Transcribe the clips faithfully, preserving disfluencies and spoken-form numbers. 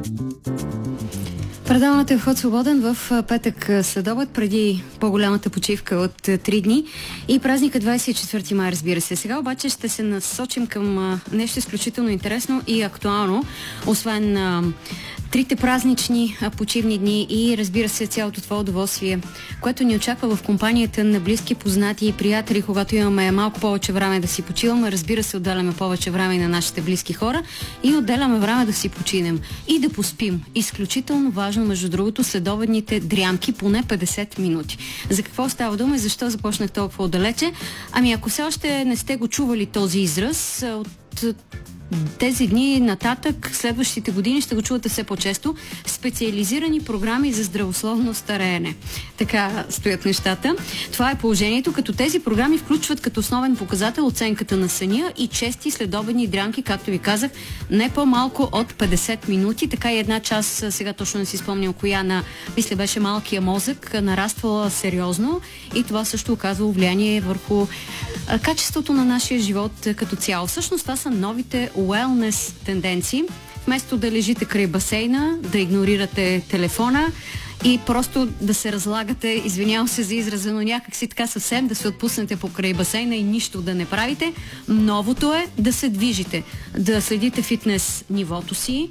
Предаването е Вход свободен в петък следобед, преди по-голямата почивка от три дни и празника двадесет и четвърти май, разбира се. Сега обаче ще се насочим към нещо изключително интересно и актуално, освен а, трите празнични а, почивни дни и, разбира се, цялото това удоволствие, което ни очаква в компанията на близки, познати и приятели, когато имаме малко повече време да си почиваме. Разбира се, отделяме повече време и на нашите близки хора и отделяме време да си починем и да поспим. Изключително важно, между другото, следобедните дрямки, поне петдесет минути. За какво става дума и защо започнах толкова отдалече? Ами, ако все още не сте го чували този израз, от тези дни нататък, следващите години ще го чувате все по-често. Специализирани програми за здравословно стареене. Така стоят нещата. Това е положението, като тези програми включват като основен показател оценката на съня и чести следобедни дрямки, както ви казах, не по-малко от петдесет минути. Така и една част, сега точно не си спомням коя, на, мисля, беше малкия мозък, нараствала сериозно и това също оказва влияние върху а, качеството на нашия живот като цяло. Всъщност това са новите уелнес тенденции. Вместо да лежите край басейна, да игнорирате телефона и просто да се разлагате, извинявам се за израза, но някак си така съвсем да се отпуснете покрай басейна и нищо да не правите. Новото е да се движите, да следите фитнес нивото си,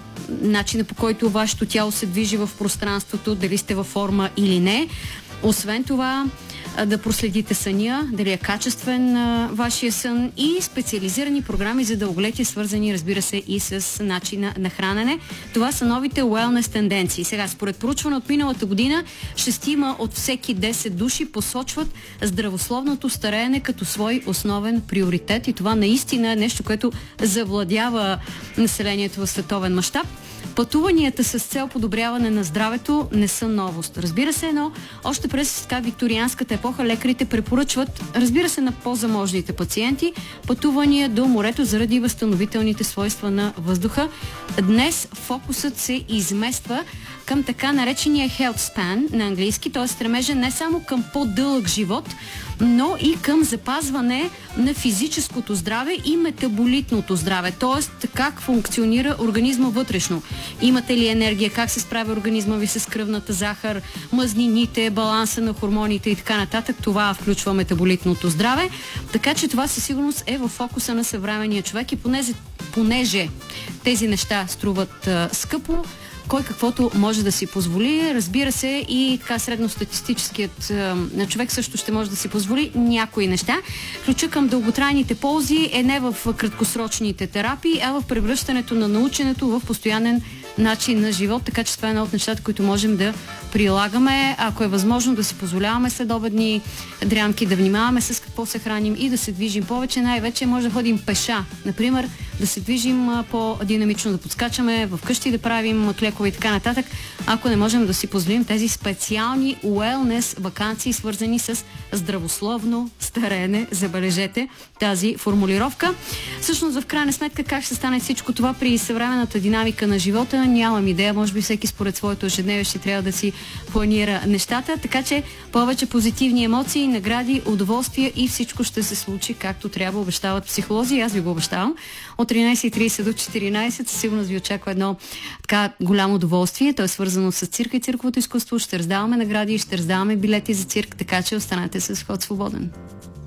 начина по който вашето тяло се движи в пространството, дали сте във форма или не. Освен това, да проследите съня, дали е качествен а, вашия сън и специализирани програми за дълголетие, свързани, разбира се, и с начина на хранене. Това са новите уелнес тенденции. Сега, според проучване от миналата година, шестима от всеки десет души посочват здравословното стареене като свой основен приоритет и това наистина е нещо, което завладява населението в световен мащаб. Пътуванията с цел подобряване на здравето не са новост. Разбира се, но още през така викторианската епоха лекарите препоръчват, разбира се, на по-заможните пациенти, пътувания до морето заради възстановителните свойства на въздуха. Днес фокусът се измества към така наречения health span на английски, т.е. стремежа не само към по-дълъг живот, но и към запазване на физическото здраве и метаболитното здраве, т.е. как функционира организма вътрешно. Имате ли енергия, как се справя организма ви с кръвната захар, мазнините, баланса на хормоните и така нататък. Това включва метаболитното здраве. Така че това със сигурност е в фокуса на съвременния човек и понеже, понеже тези неща струват а, скъпо, кой каквото може да си позволи. Разбира се, и така средностатистическият е, човек също ще може да си позволи някои неща. Ключа към дълготрайните ползи е не в краткосрочните терапии, а в превръщането на наученето в постоянен начин на живот, така че това е едно от нещата, които можем да прилагаме, ако е възможно да си позволяваме следобедни дрямки, да внимаваме с какво се храним и да се движим повече. Най-вече може да ходим пеша, например, да се движим по-динамично, да подскачаме вкъщи, да правим клекове и така нататък, ако не можем да си позволим тези специални уелнес ваканции, свързани с здравословно стареене. Забележете тази формулировка. Всъщност, в крайна сметка, как ще стане всичко това при съвременната динамика на живота, нямам идея. Може би всеки според своето ежедневие ще трябва да си планира нещата, така че повече позитивни емоции, награди, удоволствие и всичко ще се случи както трябва, обещават психолози. Аз ви го обещавам. От тринадесет и тридесет до четиринадесет със сигурност ви очаква едно така голямо удоволствие. То е свързано с цирка и цирковото изкуство. Ще раздаваме награди, ще раздаваме билети за цирк, така че останете с Вход свободен.